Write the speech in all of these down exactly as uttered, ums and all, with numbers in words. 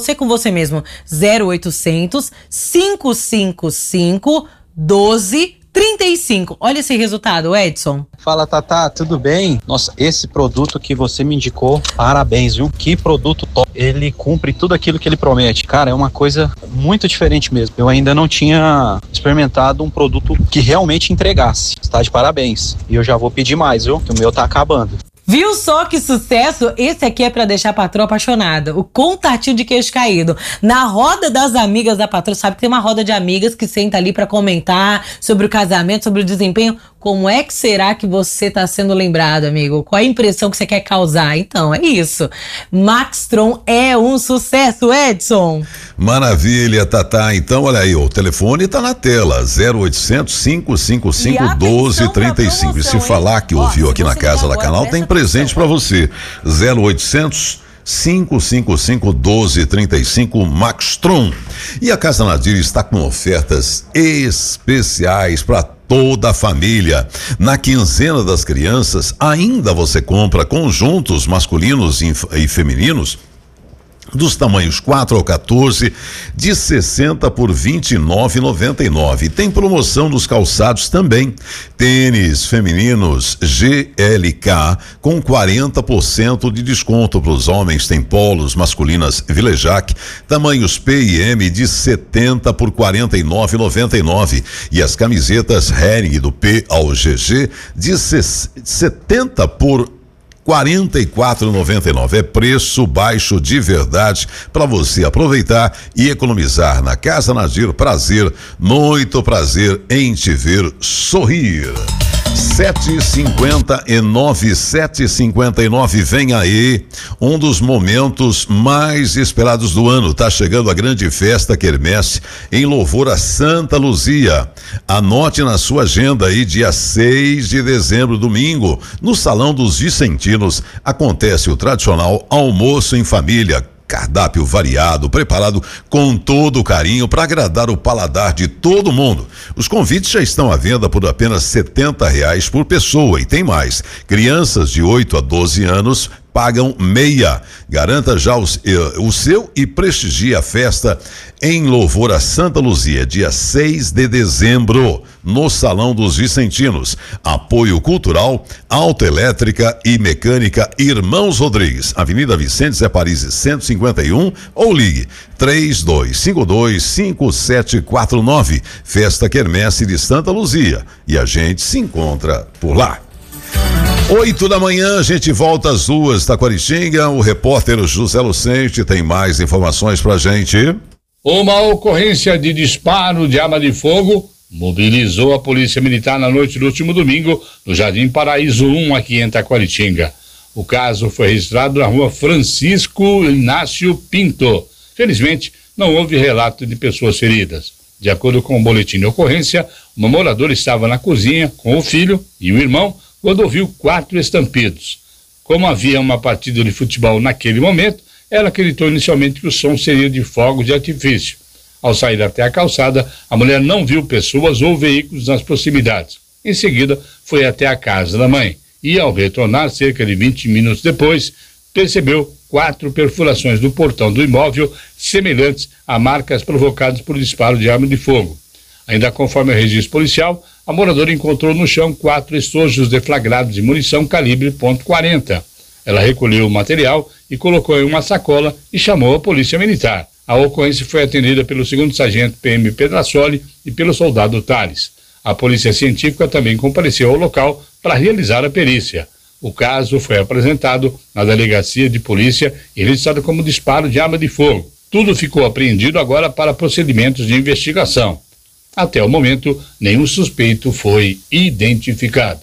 você com você mesmo. zero oitocentos, cinco cinco cinco, doze trinta e cinco. Olha esse resultado, Edson. Fala, Tatá, tudo bem? Nossa, esse produto que você me indicou, parabéns, viu? Que produto top. Ele cumpre tudo aquilo que ele promete. Cara, é uma coisa muito diferente mesmo. Eu ainda não tinha experimentado um produto que realmente entregasse. Está de parabéns. E eu já vou pedir mais, viu? Que o meu tá acabando. Viu só que sucesso? Esse aqui é pra deixar a patroa apaixonada. O contatinho de queijo caído. Na roda das amigas da patroa, sabe que tem uma roda de amigas que senta ali pra comentar sobre o casamento, sobre o desempenho. Como é que será que você tá sendo lembrado, amigo? Qual é a impressão que você quer causar? Então, é isso. Maxtron é um sucesso, Edson. Maravilha, Tatá. Então, olha aí, o telefone tá na tela. zero oitocentos, cinco cinco cinco, doze trinta e cinco. E se falar que ouviu aqui na Casa da Canal, tem presente pra você. zero oitocentos, cinco cinco cinco, doze trinta e cinco, Maxtron. E a Casa Nadir está com ofertas especiais para toda a família. Na quinzena das crianças, ainda você compra conjuntos masculinos e femininos dos tamanhos quatro ao quatorze, de sessenta por vinte e nove reais e noventa e nove centavos. Tem promoção nos calçados também. Tênis femininos G L K com quarenta por cento de desconto para os homens. Tem polos masculinas Vilejac, tamanhos P e M de setenta por quarenta e nove reais e noventa e nove centavos. E as camisetas Hering do P ao G G de setenta por quarenta e quatro reais e noventa e nove centavos. É preço baixo de verdade para você aproveitar e economizar. Na Casa Nadir, prazer, muito prazer em te ver sorrir. sete e cinquenta e nove, sete e cinquenta e nove, vem aí um dos momentos mais esperados do ano. Tá chegando a grande festa quermesse em louvor a Santa Luzia. Anote na sua agenda aí, dia seis de dezembro, domingo, no Salão dos Vicentinos, acontece o tradicional almoço em família. Cardápio variado, preparado com todo o carinho para agradar o paladar de todo mundo. Os convites já estão à venda por apenas setenta reais por pessoa e tem mais. Crianças de oito a doze anos pagam meia. Garanta já os, eh, o seu e prestigie a festa em louvor a Santa Luzia, dia seis de dezembro, no Salão dos Vicentinos. Apoio cultural, autoelétrica e mecânica Irmãos Rodrigues, Avenida Vicente Zé Paris cento e cinquenta e um, ou ligue três dois cinco dois, cinco sete quatro nove. Festa Quermesse de Santa Luzia. E a gente se encontra por lá. Oito da manhã, a gente volta às ruas da Taquaritinga. O repórter José Lucente tem mais informações pra gente. Uma ocorrência de disparo de arma de fogo mobilizou a Polícia Militar na noite do último domingo no Jardim Paraíso um, aqui em Taquaritinga. O caso foi registrado na rua Francisco Inácio Pinto. Felizmente, não houve relato de pessoas feridas. De acordo com o boletim de ocorrência, uma moradora estava na cozinha com o filho e o irmão quando ouviu quatro estampidos. Como havia uma partida de futebol naquele momento, ela acreditou inicialmente que o som seria de fogos de artifício. Ao sair até a calçada, a mulher não viu pessoas ou veículos nas proximidades. Em seguida, foi até a casa da mãe e, ao retornar cerca de vinte minutos depois, percebeu quatro perfurações do portão do imóvel semelhantes a marcas provocadas por disparo de arma de fogo. Ainda conforme o registro policial, a moradora encontrou no chão quatro estojos deflagrados de munição calibre ponto quarenta. Ela recolheu o material e colocou em uma sacola e chamou a polícia militar. A ocorrência foi atendida pelo segundo sargento P M Pedrassoli e pelo soldado Tales. A polícia científica também compareceu ao local para realizar a perícia. O caso foi apresentado na delegacia de polícia e registrado como disparo de arma de fogo. Tudo ficou apreendido agora para procedimentos de investigação. Até o momento, nenhum suspeito foi identificado.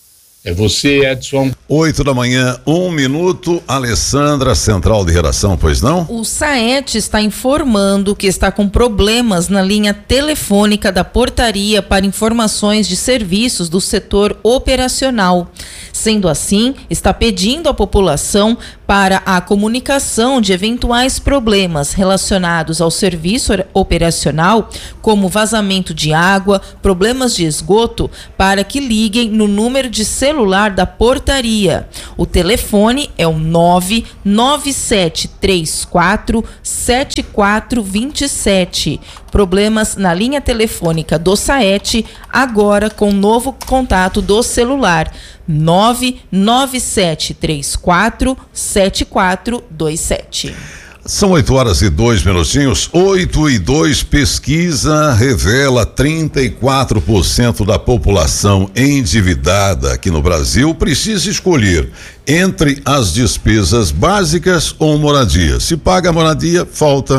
É você, Edson. Oito da manhã, um minuto. Alessandra, central de redação, pois não? O SAET está informando que está com problemas na linha telefônica da portaria para informações de serviços do setor operacional. Sendo assim, está pedindo à população para a comunicação de eventuais problemas relacionados ao serviço operacional, como vazamento de água, problemas de esgoto, para que liguem no número de celular da portaria portaria. O telefone é o nove nove sete três quatro sete quatro dois sete. Problemas na linha telefônica do SAET, agora com novo contato do celular nove nove sete três quatro sete quatro dois sete. São oito horas e dois minutinhos, oito e dois. Pesquisa revela trinta e quatro por cento da população endividada aqui no Brasil precisa escolher entre as despesas básicas ou moradia. Se paga a moradia, falta,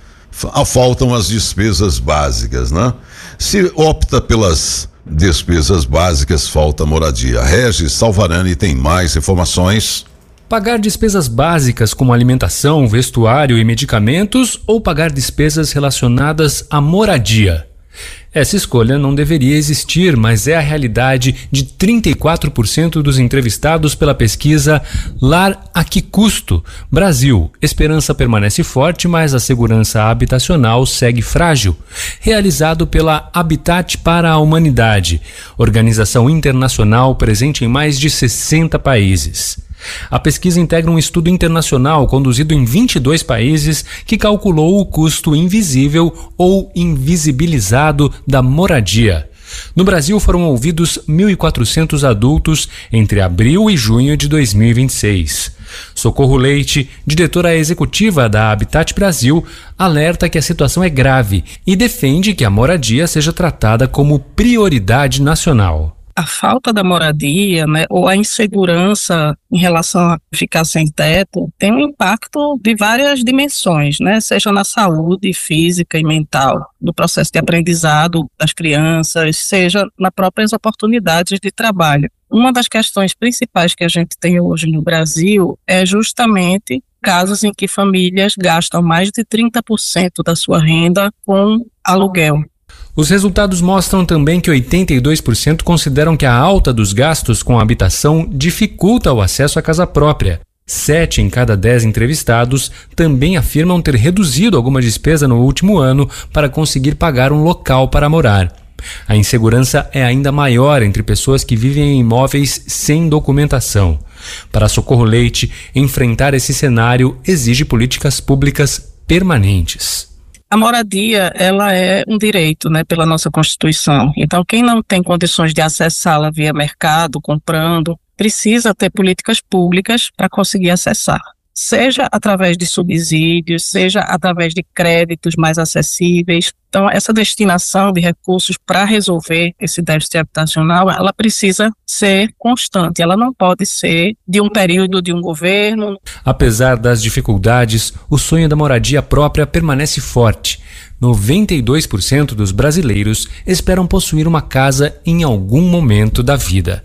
faltam as despesas básicas, né? Se opta pelas despesas básicas, falta moradia. Regis Salvarani tem mais informações. Pagar despesas básicas como alimentação, vestuário e medicamentos ou pagar despesas relacionadas à moradia? Essa escolha não deveria existir, mas é a realidade de trinta e quatro por cento dos entrevistados pela pesquisa Lar a que Custo? Brasil. Esperança permanece forte, mas a segurança habitacional segue frágil. Realizado pela Habitat para a Humanidade, organização internacional presente em mais de sessenta países. A pesquisa integra um estudo internacional conduzido em vinte e dois países que calculou o custo invisível ou invisibilizado da moradia. No Brasil foram ouvidos mil e quatrocentos adultos entre abril e junho de dois mil e vinte e seis. Socorro Leite, diretora executiva da Habitat Brasil, alerta que a situação é grave e defende que a moradia seja tratada como prioridade nacional. A falta da moradia, né, ou a insegurança em relação a ficar sem teto tem um impacto de várias dimensões, né, seja na saúde física e mental, no processo de aprendizado das crianças, seja nas próprias oportunidades de trabalho. Uma das questões principais que a gente tem hoje no Brasil é justamente casos em que famílias gastam mais de trinta por cento da sua renda com aluguel. Os resultados mostram também que oitenta e dois por cento consideram que a alta dos gastos com a habitação dificulta o acesso à casa própria. Sete em cada dez entrevistados também afirmam ter reduzido alguma despesa no último ano para conseguir pagar um local para morar. A insegurança é ainda maior entre pessoas que vivem em imóveis sem documentação. Para Socorro Leite, enfrentar esse cenário exige políticas públicas permanentes. A moradia, ela é um direito, né, pela nossa Constituição. Então, quem não tem condições de acessá-la via mercado, comprando, precisa ter políticas públicas para conseguir acessar. Seja através de subsídios, seja através de créditos mais acessíveis. Então, essa destinação de recursos para resolver esse déficit habitacional, ela precisa ser constante, ela não pode ser de um período de um governo. Apesar das dificuldades, o sonho da moradia própria permanece forte. noventa e dois por cento dos brasileiros esperam possuir uma casa em algum momento da vida.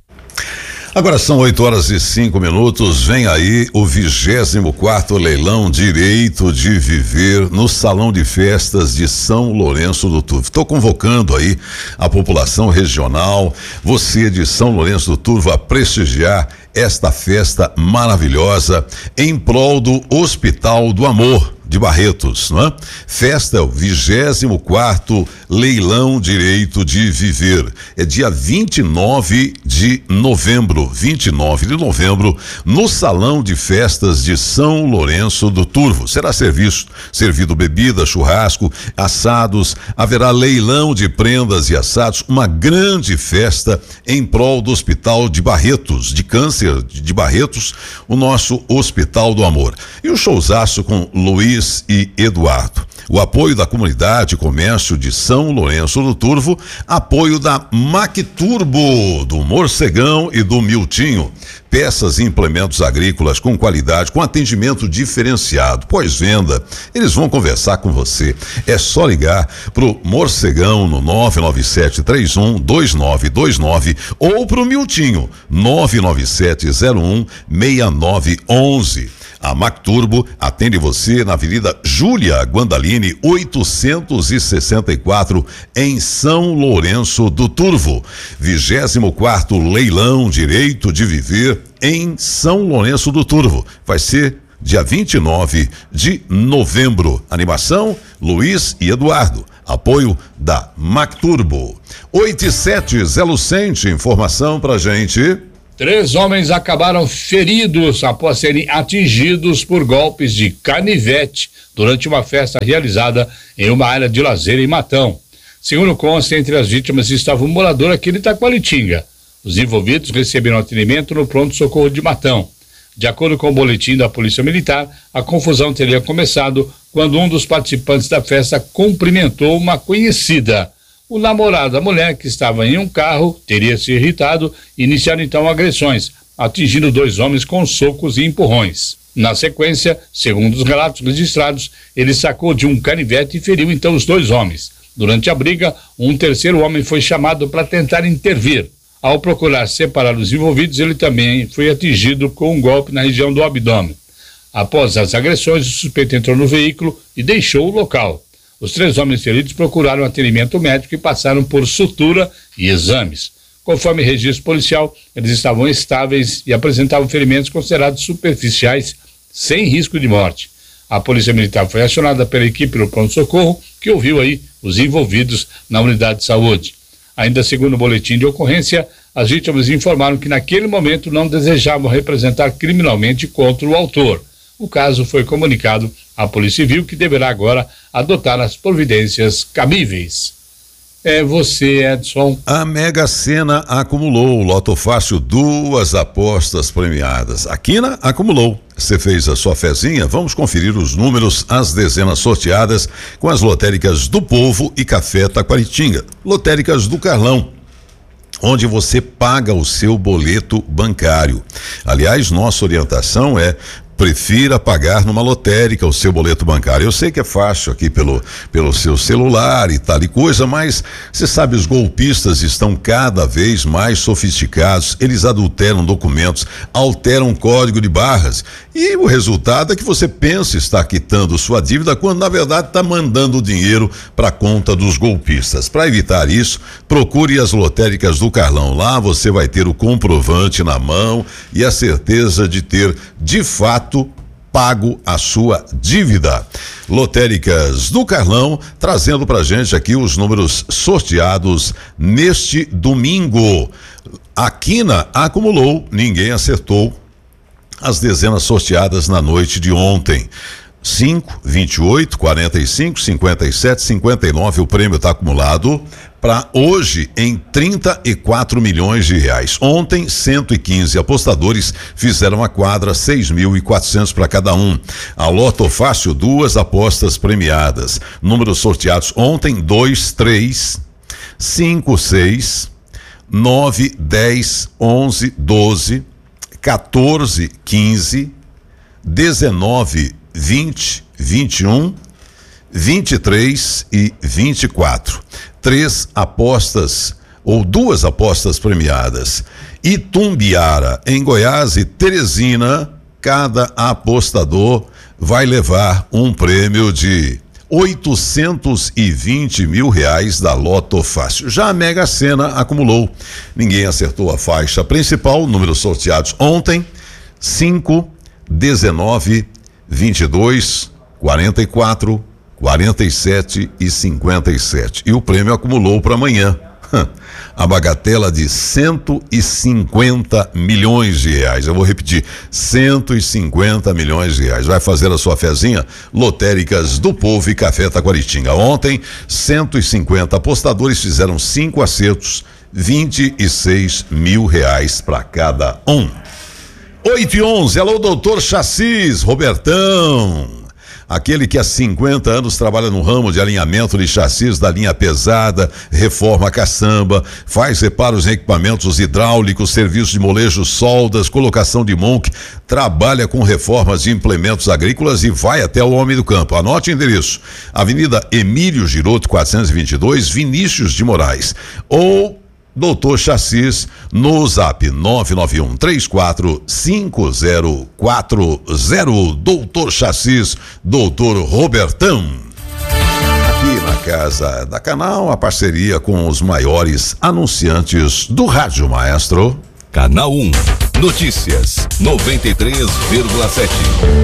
Agora são oito horas e cinco minutos. Vem aí o vigésimo quarto leilão Direito de Viver no Salão de Festas de São Lourenço do Turvo. Estou convocando aí a população regional, você de São Lourenço do Turvo, a prestigiar esta festa maravilhosa em prol do Hospital do Amor de Barretos, não é? Festa é o vigésimo quarto Leilão Direito de Viver. É dia vinte e nove de novembro, vinte e nove de novembro, no Salão de Festas de São Lourenço do Turvo. Será serviço, servido bebida, churrasco, assados, haverá leilão de prendas e assados, uma grande festa em prol do Hospital de Barretos, de câncer de Barretos, o nosso Hospital do Amor. E o showzaço com Luiz e Eduardo. O apoio da comunidade e comércio de São Lourenço do Turvo, apoio da Macturbo, do Morcegão e do Miltinho. Peças e implementos agrícolas com qualidade, com atendimento diferenciado. Pós-venda, eles vão conversar com você. É só ligar pro Morcegão no nove nove sete três um dois nove dois nove ou pro Miltinho nove nove sete zero um seis nove um um. A Macturbo atende você na Avenida Júlia Guandalini, oitocentos e sessenta e quatro, em São Lourenço do Turvo. vigésimo quarto Leilão Direito de Viver em São Lourenço do Turvo. Vai ser dia vinte e nove de novembro. Animação, Luiz e Eduardo. Apoio da Macturbo. oito e sete, Zé Lucente, informação pra gente. Três homens acabaram feridos após serem atingidos por golpes de canivete durante uma festa realizada em uma área de lazer em Matão. Segundo consta, entre as vítimas estava um morador aqui de Itaquaritinga. Os envolvidos receberam atendimento no pronto-socorro de Matão. De acordo com o boletim da Polícia Militar, a confusão teria começado quando um dos participantes da festa cumprimentou uma conhecida. O namorado da mulher, que estava em um carro, teria se irritado e iniciado então agressões, atingindo dois homens com socos e empurrões. Na sequência, segundo os relatos registrados, ele sacou de um canivete e feriu então os dois homens. Durante a briga, um terceiro homem foi chamado para tentar intervir. Ao procurar separar os envolvidos, ele também foi atingido com um golpe na região do abdômen. Após as agressões, o suspeito entrou no veículo e deixou o local. Os três homens feridos procuraram atendimento médico e passaram por sutura e exames. Conforme registro policial, eles estavam estáveis e apresentavam ferimentos considerados superficiais, sem risco de morte. A Polícia Militar foi acionada pela equipe do pronto-socorro, que ouviu aí os envolvidos na unidade de saúde. Ainda segundo o boletim de ocorrência, as vítimas informaram que naquele momento não desejavam representar criminalmente contra o autor. O caso foi comunicado à Polícia Civil, que deverá agora adotar as providências cabíveis. É você, Edson. A Mega Sena acumulou, o Loto Fácil, duas apostas premiadas. A Quina acumulou. Você fez a sua fezinha? Vamos conferir os números, as dezenas sorteadas com as lotéricas do Povo e Café Taquaritinga. Lotéricas do Carlão, onde você paga o seu boleto bancário. Aliás, nossa orientação é: prefira pagar numa lotérica o seu boleto bancário. Eu sei que é fácil aqui pelo, pelo seu celular e tal e coisa, mas você sabe, os golpistas estão cada vez mais sofisticados. Eles adulteram documentos, alteram código de barras, e o resultado é que você pensa estar quitando sua dívida quando na verdade está mandando o dinheiro para a conta dos golpistas. Para evitar isso, procure as lotéricas do Carlão. Lá você vai ter o comprovante na mão e a certeza de ter de fato pago a sua dívida. Lotéricas do Carlão, trazendo pra gente aqui os números sorteados neste domingo. A Quina acumulou, ninguém acertou as dezenas sorteadas na noite de ontem. cinco, vinte e oito, quarenta e cinco, cinquenta e sete, cinquenta e nove, o prêmio está acumulado para hoje em trinta e quatro milhões de reais. Ontem, cento e quinze apostadores fizeram a quadra, seis mil e quatrocentos para cada um. A Loto Fácil, duas apostas premiadas. Números sorteados ontem: dois, três, cinco, seis, nove, dez, onze, doze, quatorze, quinze, dezenove, vinte, vinte e um, vinte e três e vinte e quatro. Três apostas ou duas apostas premiadas. Itumbiara, em Goiás, e Teresina, cada apostador vai levar um prêmio de oitocentos e vinte mil reais da Loto Fácil. Já a Mega Sena acumulou. Ninguém acertou a faixa principal. Números sorteados ontem: cinco, dezenove, vinte e dois, quarenta e quatro, quarenta e sete e cinquenta e sete. E o prêmio acumulou para amanhã a bagatela de cento e cinquenta milhões de reais. Eu vou repetir: cento e cinquenta milhões de reais. Vai fazer a sua fezinha? Lotéricas do Povo e Café Taquaritinga. Ontem, cento e cinquenta apostadores fizeram cinco acertos, vinte e seis mil reais para cada um. oito e onze, alô, doutor Chassis, Robertão. Aquele que há cinquenta anos trabalha no ramo de alinhamento de chassis da linha pesada, reforma caçamba, faz reparos em equipamentos hidráulicos, serviços de molejo, soldas, colocação de monk, trabalha com reformas de implementos agrícolas e vai até o homem do campo. Anote o endereço: Avenida Emílio Giroto, quatrocentos e vinte e dois, Vinícius de Moraes. Ou Doutor Chassis no zap nove nove um, três quatro cinco zero quatro zero. Doutor Chassis, doutor Robertão. Aqui na Casa da Canal, a parceria com os maiores anunciantes do Rádio Maestro. Canal um, notícias noventa e três vírgula sete.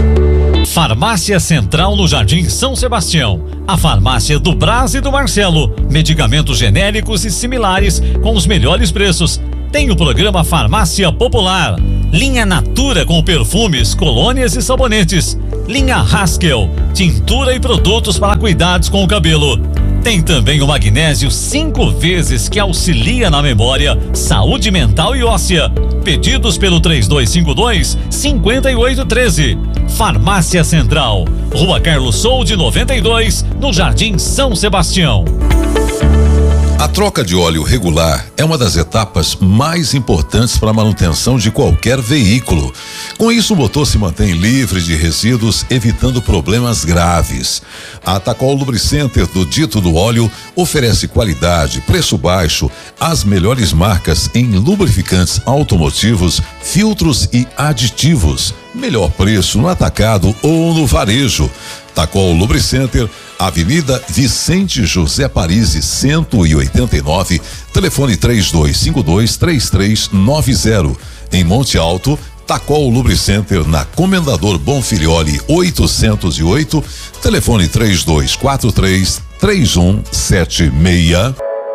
Farmácia Central no Jardim São Sebastião. A farmácia do Brás e do Marcelo. Medicamentos genéricos e similares com os melhores preços. Tem o programa Farmácia Popular, linha Natura com perfumes, colônias e sabonetes, linha Haskell, tintura e produtos para cuidados com o cabelo. Tem também o magnésio cinco vezes que auxilia na memória, saúde mental e óssea. Pedidos pelo três dois cinco dois, cinco oito um três. Farmácia Central, Rua Carlos Soude noventa e dois, no Jardim São Sebastião. A troca de óleo regular é uma das etapas mais importantes para a manutenção de qualquer veículo. Com isso, o motor se mantém livre de resíduos, evitando problemas graves. A Tacol Lubricenter do Dito do Óleo oferece qualidade, preço baixo, as melhores marcas em lubrificantes automotivos, filtros e aditivos. Melhor preço no atacado ou no varejo. Tacol Lubricenter, Avenida Vicente José Parisi, cento e oitenta e nove, telefone três dois cinco dois, três três nove zero. Em Monte Alto, Tacol Lubricenter na Comendador Bonfilioli oitocentos e oito, telefone três dois quatro três, três um sete seis.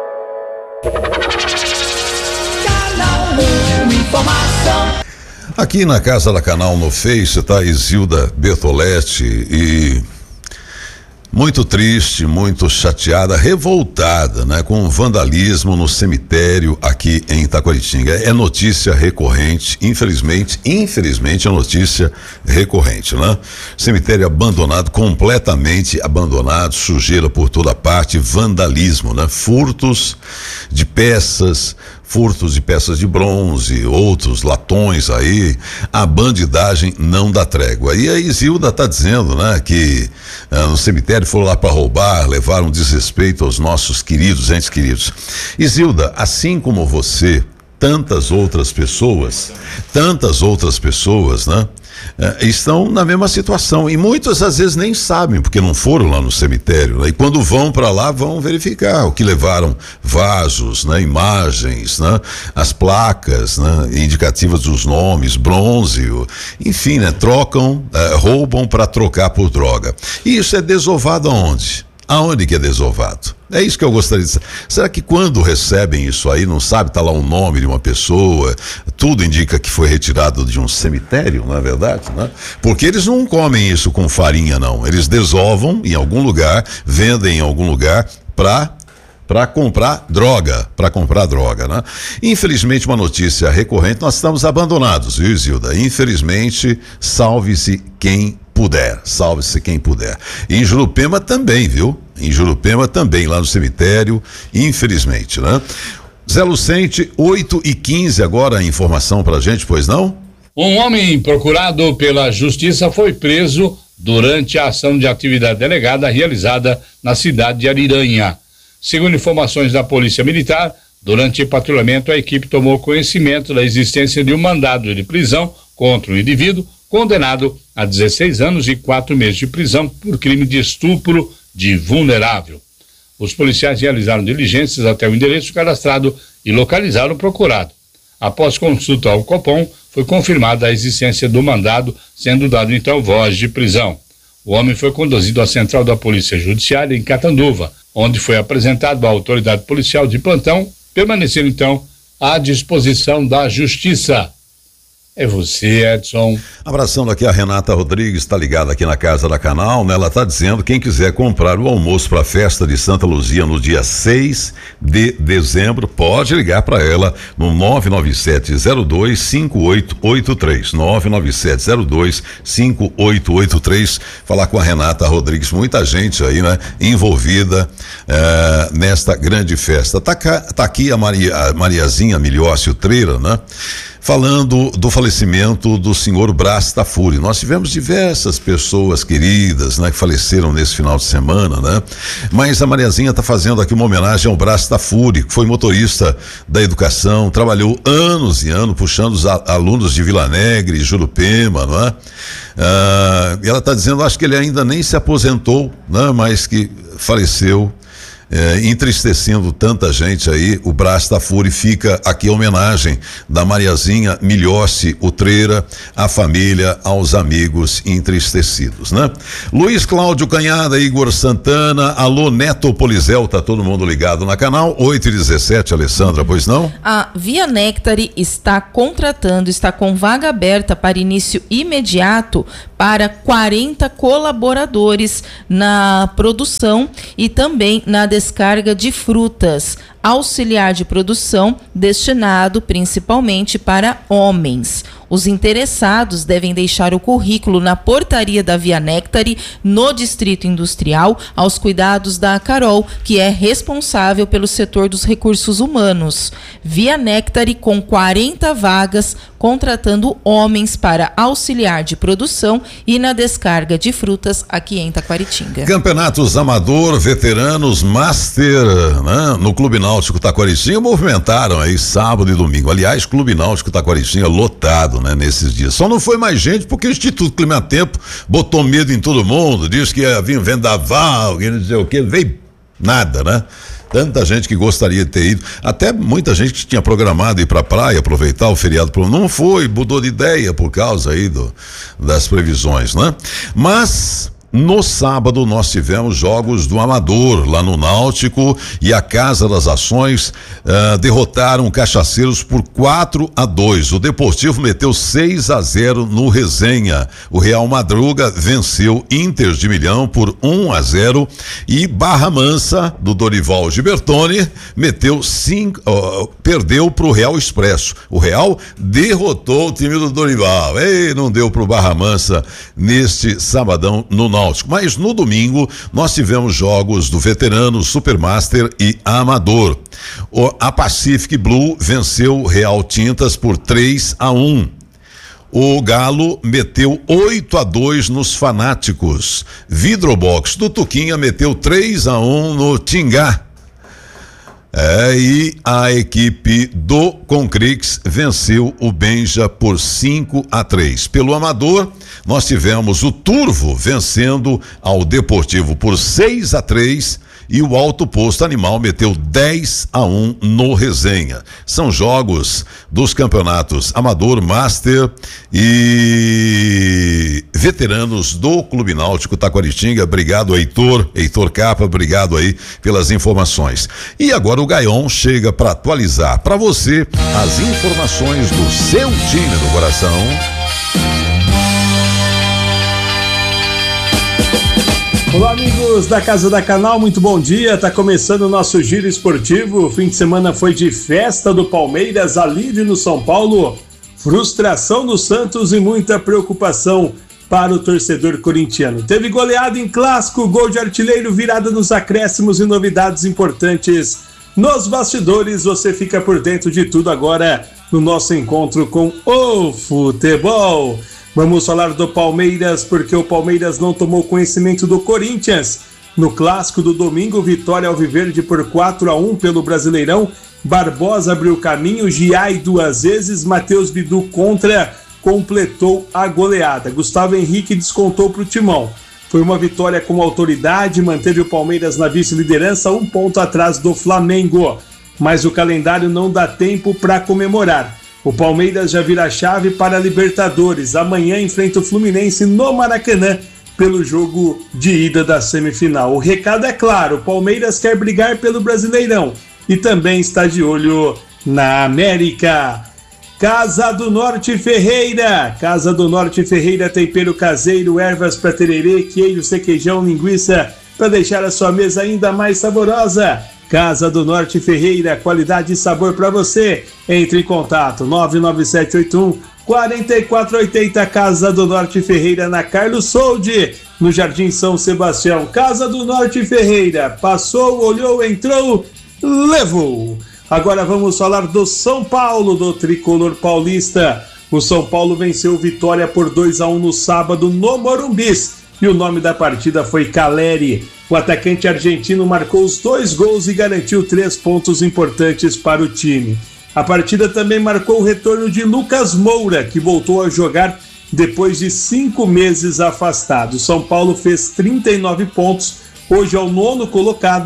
Aqui na Casa da Canal no Face está Isilda Bertoletti e muito triste, muito chateada, revoltada, né? Com o vandalismo no cemitério aqui em Taquaritinga. É notícia recorrente, infelizmente, infelizmente é notícia recorrente, né? Cemitério abandonado, completamente abandonado, sujeira por toda parte, vandalismo, né? Furtos de peças, furtos de peças de bronze, outros latões aí, a bandidagem não dá trégua. E a Isilda tá dizendo, né, que ah, no cemitério foram lá para roubar, levaram desrespeito aos nossos queridos, entes queridos. Isilda, assim como você, tantas outras pessoas, tantas outras pessoas, né? É, estão na mesma situação e muitas às vezes nem sabem porque não foram lá no cemitério, né? E quando vão para lá vão verificar o que levaram: vasos, né? Imagens, né? As placas, né? Indicativas dos nomes, bronze, enfim, né? Trocam, é, roubam para trocar por droga. E isso é desovado aonde? Aonde que é desovado? É isso que eu gostaria de saber. Será que quando recebem isso aí, não sabe, tá lá o nome de uma pessoa, tudo indica que foi retirado de um cemitério, não é verdade, né? Porque eles não comem isso com farinha, não. Eles desovam em algum lugar, vendem em algum lugar para para comprar droga, para comprar droga, né? Infelizmente, uma notícia recorrente, nós estamos abandonados, viu, Isilda? Infelizmente, salve-se quem puder, salve-se quem puder. E em Jurupema também, viu? Em Jurupema também, lá no cemitério, infelizmente, né? Zé Lucente, oito e quinze agora, a informação pra gente, pois não? Um homem procurado pela justiça foi preso durante a ação de atividade delegada realizada na cidade de Ariranha. Segundo informações da Polícia Militar, durante o patrulhamento a equipe tomou conhecimento da existência de um mandado de prisão contra o indivíduo condenado a dezesseis anos e quatro meses de prisão por crime de estupro de vulnerável. Os policiais realizaram diligências até o endereço cadastrado e localizaram o procurado. Após consulta ao Copom, foi confirmada a existência do mandado, sendo dado então voz de prisão. O homem foi conduzido à central da Polícia Judiciária em Catanduva, onde foi apresentado à autoridade policial de plantão, permanecendo então à disposição da Justiça. É você, Edson. Abração aqui a Renata Rodrigues, está ligada aqui na Casa da Canal, né? Ela está dizendo, quem quiser comprar o almoço para a festa de Santa Luzia no dia seis de dezembro, pode ligar para ela no nove nove sete zero dois cinco oito oito três, nove nove sete zero dois cinco oito oito três, falar com a Renata Rodrigues, muita gente aí, né? Envolvida eh, nesta grande festa. Tá, tá aqui a, Maria, a Mariazinha Miliócio Treira, né? Falando do falecimento do senhor Brás Tafuri. Nós tivemos diversas pessoas queridas, né, que faleceram nesse final de semana, né? Mas a Mariazinha está fazendo aqui uma homenagem ao Brás Tafuri, que foi motorista da educação, trabalhou anos e anos puxando os a, alunos de Vila Negre, Jurupema, não é? Ah, e ela está dizendo, acho que ele ainda nem se aposentou, né? Mas que faleceu é, entristecendo tanta gente aí. O Brás Tafuri fica aqui a homenagem da Mariazinha Milhossi Utreira, à família, aos amigos entristecidos, né? Luiz Cláudio Canhada, Igor Santana, alô Neto Polizel, tá todo mundo ligado na canal, oito e dezessete, Alessandra, pois não? A Via Nectare está contratando, está com vaga aberta para início imediato para quarenta colaboradores na produção e também na descarga de frutas, auxiliar de produção destinado principalmente para homens. Os interessados devem deixar o currículo na portaria da Via Nectare, no Distrito Industrial, aos cuidados da Carol, que é responsável pelo setor dos recursos humanos. Via Nectare com quarenta vagas, contratando homens para auxiliar de produção e na descarga de frutas aqui em Taquaritinga. Campeonatos Amador, Veteranos, Master, né? No Clube Náutico Taquaritinga movimentaram aí sábado e domingo. Aliás, Clube Náutico Taquaritinga lotado, né? Nesses dias. Só não foi mais gente porque o Instituto Climatempo botou medo em todo mundo, disse que ia vir vendaval, que não sei o que, veio nada, né? Tanta gente que gostaria de ter ido, até muita gente que tinha programado ir pra praia, aproveitar o feriado, não foi, mudou de ideia por causa aí do, das previsões, né? Mas no sábado nós tivemos jogos do Amador lá no Náutico e a Casa das Ações uh, derrotaram Cachaceiros por quatro a dois. O Deportivo meteu seis a zero no Resenha. O Real Madruga venceu Inter de Milhão por um a zero e Barra Mansa do Dorival Gibertoni meteu cinco, uh, perdeu pro Real Expresso. O Real derrotou o time do Dorival. Ei, não deu pro Barra Mansa neste sabadão no Náutico. Mas no domingo nós tivemos jogos do Veterano, Supermaster e Amador. O, a Pacific Blue venceu o Real Tintas por três a um. O Galo meteu oito a dois nos Fanáticos. Vidrobox do Tuquinha meteu três a um no Tingá. É, e a equipe do Concrix venceu o Benja por cinco a três. Pelo Amador, nós tivemos o Turvo vencendo ao Deportivo por seis a três e o Alto Posto Animal meteu dez a um no Resenha. São jogos dos campeonatos Amador, Master e Veteranos do Clube Náutico Taquaritinga. Obrigado, Heitor, Heitor Capa, obrigado aí pelas informações. E agora o Gaion chega para atualizar para você as informações do seu time do coração. Olá, amigos da Casa da Canal, muito bom dia. Tá começando o nosso giro esportivo. O fim de semana foi de festa do Palmeiras, alívio no São Paulo, frustração no Santos e muita preocupação para o torcedor corintiano. Teve goleada em clássico, gol de artilheiro, virada nos acréscimos e novidades importantes nos bastidores. Você fica por dentro de tudo agora no nosso encontro com o futebol. Vamos falar do Palmeiras, porque o Palmeiras não tomou conhecimento do Corinthians. No clássico do domingo, vitória alviverde por quatro a um pelo Brasileirão. Barbosa abriu caminho, Giai duas vezes, Matheus Bidu contra, completou a goleada. Gustavo Henrique descontou para o Timão. Foi uma vitória com autoridade, manteve o Palmeiras na vice-liderança, um ponto atrás do Flamengo. Mas o calendário não dá tempo para comemorar. O Palmeiras já vira a chave para a Libertadores. Amanhã enfrenta o Fluminense no Maracanã pelo jogo de ida da semifinal. O recado é claro, o Palmeiras quer brigar pelo Brasileirão e também está de olho na América. Casa do Norte Ferreira. Casa do Norte Ferreira, tempero caseiro, ervas para tererê, queijo, requeijão, linguiça para deixar a sua mesa ainda mais saborosa. Casa do Norte Ferreira, qualidade e sabor para você. Entre em contato nove nove sete oito um quatro quatro oito zero. Casa do Norte Ferreira, na Carlos Soldi, no Jardim São Sebastião. Casa do Norte Ferreira, passou, olhou, entrou, levou. Agora vamos falar do São Paulo, do tricolor paulista. O São Paulo venceu Vitória por dois a um no sábado no Morumbis. E o nome da partida foi Caleri. O atacante argentino marcou os dois gols e garantiu três pontos importantes para o time. A partida também marcou o retorno de Lucas Moura, que voltou a jogar depois de cinco meses afastado. São Paulo fez trinta e nove pontos, hoje é o nono colocado,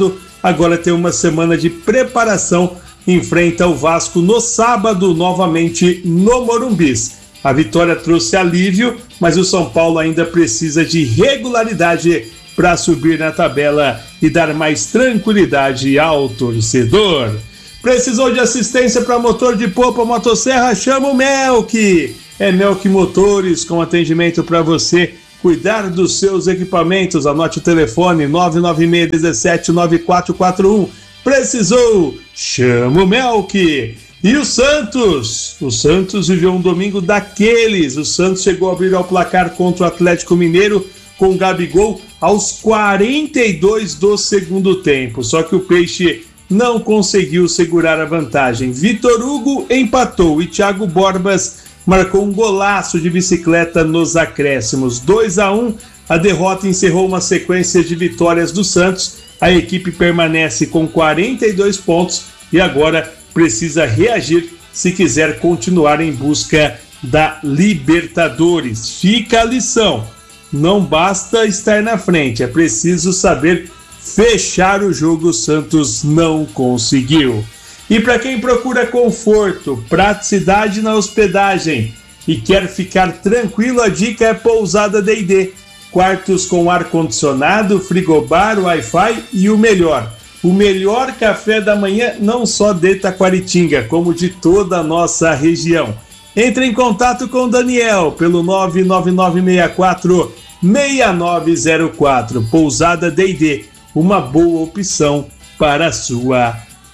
agora tem uma semana de preparação, enfrenta o Vasco no sábado, novamente no Morumbis. A vitória trouxe alívio, mas o São Paulo ainda precisa de regularidade para subir na tabela e dar mais tranquilidade ao torcedor. Precisou de assistência para motor de polpa motosserra? Chama o Melk. É Melk Motores, com atendimento para você cuidar dos seus equipamentos. Anote o telefone nove nove seis um sete nove quatro quatro um. Precisou? Chama o Melk. E o Santos? O Santos viveu um domingo daqueles. O Santos chegou a abrir ao placar contra o Atlético Mineiro com o Gabigol aos quarenta e dois do segundo tempo. Só que o Peixe não conseguiu segurar a vantagem. Vitor Hugo empatou e Thiago Borbas marcou um golaço de bicicleta nos acréscimos. dois a um, a derrota encerrou uma sequência de vitórias do Santos. A equipe permanece com quarenta e dois pontos e agora precisa reagir se quiser continuar em busca da Libertadores. Fica a lição: não basta estar na frente, é preciso saber fechar o jogo. O Santos não conseguiu. E para quem procura conforto, praticidade na hospedagem e quer ficar tranquilo, a dica é Pousada D e D. Quartos com ar-condicionado, frigobar, Wi-Fi e o melhor. O melhor café da manhã, não só de Taquaritinga, como de toda a nossa região. Entre em contato com o Daniel pelo nove nove nove seis quatro seis nove zero quatro. Pousada D e D, uma boa opção para a sua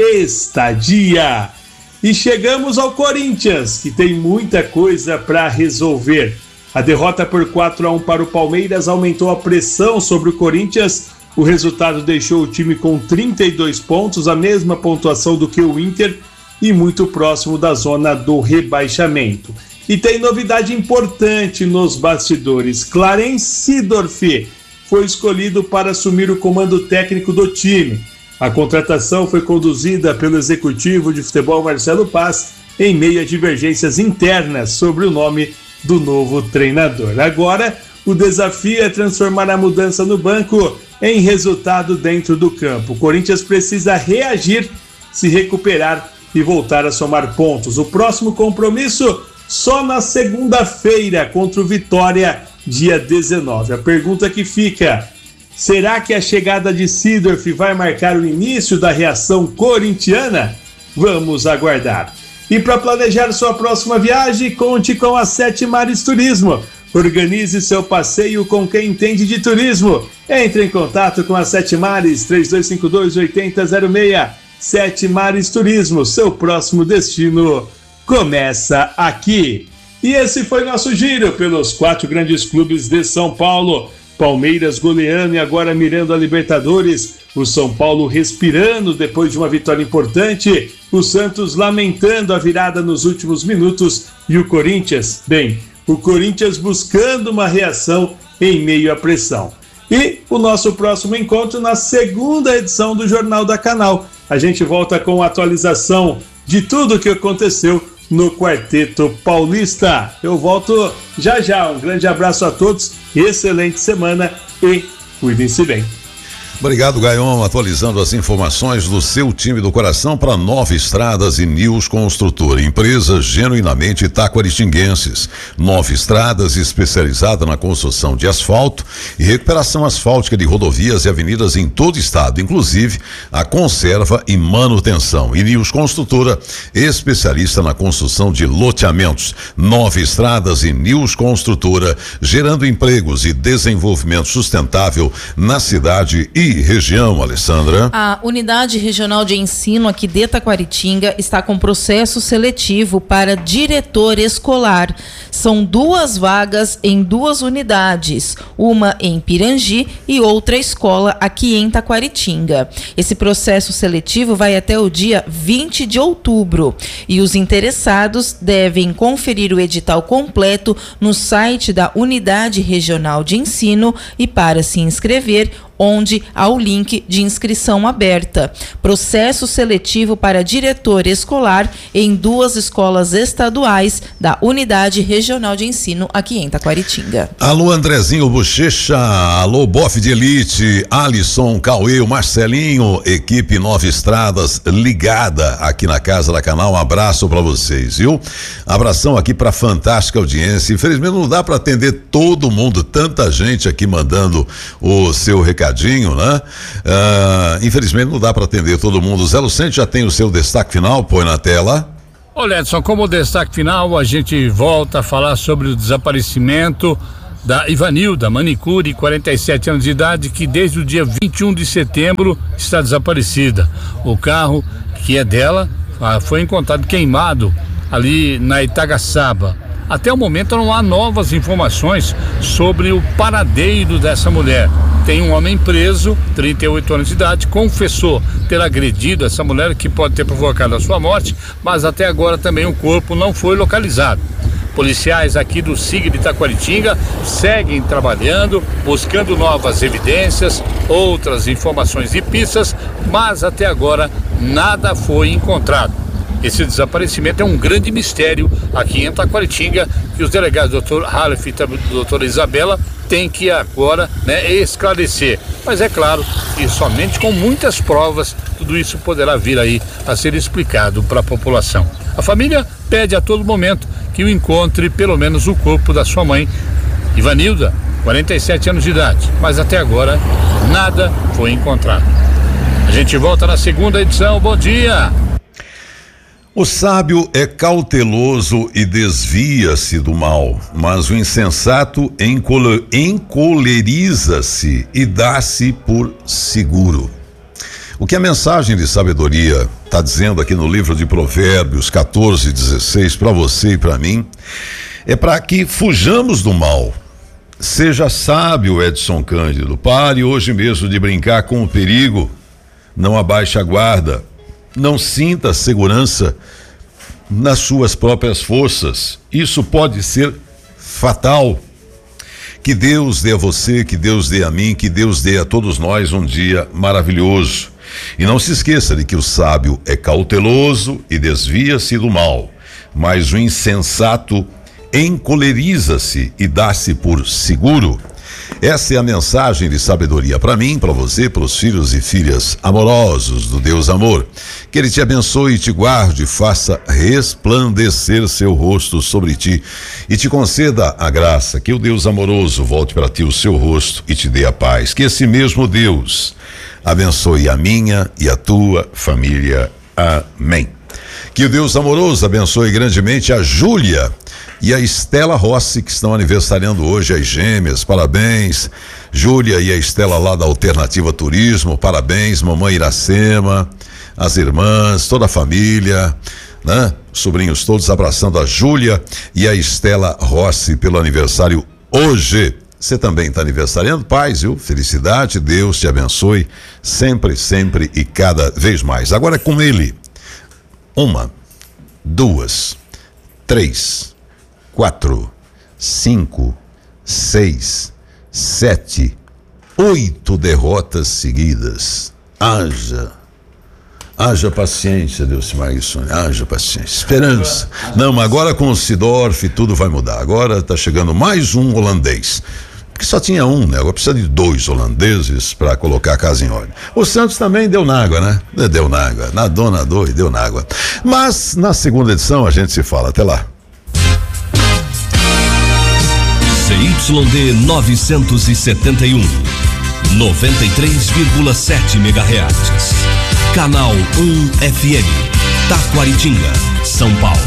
estadia. E chegamos ao Corinthians, que tem muita coisa para resolver. A derrota por quatro a um para o Palmeiras aumentou a pressão sobre o Corinthians. O resultado deixou o time com trinta e dois pontos, a mesma pontuação do que o Inter e muito próximo da zona do rebaixamento. E tem novidade importante nos bastidores. Clarence Seedorf foi escolhido para assumir o comando técnico do time. A contratação foi conduzida pelo executivo de futebol Marcelo Paz em meio a divergências internas sobre o nome do novo treinador. Agora, o desafio é transformar a mudança no banco em resultado dentro do campo. O Corinthians precisa reagir, se recuperar e voltar a somar pontos. O próximo compromisso só na segunda-feira contra o Vitória, dia dezenove. A pergunta que fica: será que a chegada de Seedorf vai marcar o início da reação corintiana? Vamos aguardar. E para planejar sua próxima viagem, conte com a Sete Mares Turismo. Organize seu passeio com quem entende de turismo. Entre em contato com a Sete Mares, três dois cinco dois, oito zero zero seis. Sete Mares Turismo, seu próximo destino começa aqui. E esse foi nosso giro pelos quatro grandes clubes de São Paulo. Palmeiras goleando e agora mirando a Libertadores. O São Paulo respirando depois de uma vitória importante. O Santos lamentando a virada nos últimos minutos. E o Corinthians, bem, o Corinthians buscando uma reação em meio à pressão. E o nosso próximo encontro na segunda edição do Jornal da Canal. A gente volta com a atualização de tudo o que aconteceu no Quarteto Paulista. Eu volto já já. Um grande abraço a todos, excelente semana e cuidem-se bem. Obrigado, Gaion, atualizando as informações do seu time do coração para Nova Estradas e News Construtora, empresas genuinamente taquaritinguenses. Nova Estradas, especializada na construção de asfalto e recuperação asfáltica de rodovias e avenidas em todo o estado, inclusive a conserva e manutenção. E News Construtora, especialista na construção de loteamentos. Nova Estradas e News Construtora, gerando empregos e desenvolvimento sustentável na cidade e região, Alessandra. A Unidade Regional de Ensino aqui de Taquaritinga está com processo seletivo para diretor escolar. São duas vagas em duas unidades, uma em Pirangi e outra escola aqui em Taquaritinga. Esse processo seletivo vai até o dia vinte de outubro e os interessados devem conferir o edital completo no site da Unidade Regional de Ensino e, para se inscrever, onde há o link de inscrição aberta. Processo seletivo para diretor escolar em duas escolas estaduais da Unidade Regional de Ensino aqui em Taquaritinga. Alô, Andrezinho Bochecha, alô, Bofe de Elite, Alisson, Cauê, o Marcelinho, equipe Nova Estradas ligada aqui na Casa da Canal. Um abraço pra vocês, viu? Abração aqui pra fantástica audiência. Infelizmente não dá pra atender todo mundo, tanta gente aqui mandando o seu recadinho, né? Ah, infelizmente não dá pra atender todo mundo. Zé Lucente já tem o seu destaque final, põe na tela. Olha, Edson, como destaque final, a gente volta a falar sobre o desaparecimento da Ivanilda Manicure, quarenta e sete anos de idade, que desde o dia vinte e um de setembro está desaparecida. O carro, que é dela, foi encontrado queimado ali na Itagaçaba. Até o momento não há novas informações sobre o paradeiro dessa mulher. Tem um homem preso, trinta e oito anos de idade, confessou ter agredido essa mulher, que pode ter provocado a sua morte, mas até agora também o corpo não foi localizado. Policiais aqui do S I G de Taquaritinga seguem trabalhando, buscando novas evidências, outras informações e pistas, mas até agora nada foi encontrado. Esse desaparecimento é um grande mistério aqui em Taquaritinga, que os delegados doutor Halef e doutora Isabela têm que agora, né, esclarecer. Mas é claro que somente com muitas provas tudo isso poderá vir aí a ser explicado para a população. A família pede a todo momento que o encontre pelo menos o corpo da sua mãe, Ivanilda, quarenta e sete anos de idade, mas até agora nada foi encontrado. A gente volta na segunda edição. Bom dia! O sábio é cauteloso e desvia-se do mal, mas o insensato encoleriza-se e dá-se por seguro. O que a mensagem de sabedoria está dizendo aqui no livro de Provérbios quatorze, dezesseis, para você e para mim, é para que fujamos do mal. Seja sábio, Edson Cândido, pare hoje mesmo de brincar com o perigo, não abaixe a guarda. Não sinta segurança nas suas próprias forças. Isso pode ser fatal. Que Deus dê a você, que Deus dê a mim, que Deus dê a todos nós um dia maravilhoso. E não se esqueça de que o sábio é cauteloso e desvia-se do mal, mas o insensato encoleriza-se e dá-se por seguro. Essa é a mensagem de sabedoria para mim, para você, para os filhos e filhas amorosos do Deus Amor. Que Ele te abençoe e te guarde, faça resplandecer seu rosto sobre ti e te conceda a graça. Que o Deus amoroso volte para ti o seu rosto e te dê a paz. Que esse mesmo Deus abençoe a minha e a tua família. Amém. Que o Deus amoroso abençoe grandemente a Júlia e a Estela Rossi, que estão aniversariando hoje, as gêmeas. Parabéns, Júlia e a Estela lá da Alternativa Turismo. Parabéns, mamãe Iracema, as irmãs, toda a família, né? Sobrinhos todos abraçando a Júlia e a Estela Rossi pelo aniversário hoje. Você também está aniversariando, paz, viu? Felicidade, Deus te abençoe sempre, sempre e cada vez mais. Agora é com ele. Uma, duas, três, quatro, cinco, seis, sete, oito derrotas seguidas. Haja, haja paciência, Deus Maíson, haja paciência, esperança. Não, agora com o Sidorf tudo vai mudar. Agora está chegando mais um holandês. Porque só tinha um, né? Agora precisa de dois holandeses para colocar a casa em ordem. O Santos também deu na água, né? Deu na água, nadou, nadou e deu na água. Mas na segunda edição a gente se fala. Até lá. C Y D novecentos e setenta e um, noventa e três vírgula sete megahertz. Canal um F M, Taquaritinga, São Paulo.